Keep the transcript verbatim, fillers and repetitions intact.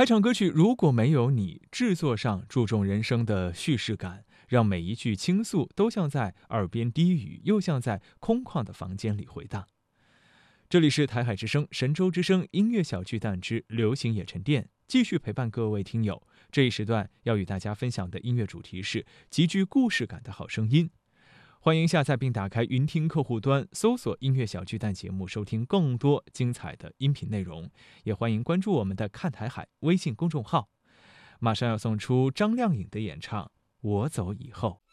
开场歌曲如果没有你，制作上注重人声的叙事感，让每一句倾诉都像在耳边低语，又像在空旷的房间里回荡。这里是台海之声、神州之声音乐小巨蛋之流行野沉淀，继续陪伴各位听友。这一时段要与大家分享的音乐主题是极具故事感的好声音。欢迎下载并打开云听客户端，搜索音乐小巨蛋节目，收听更多精彩的音频内容。也欢迎关注我们的看台海微信公众号。马上要送出张靓颖的演唱《我走以后》。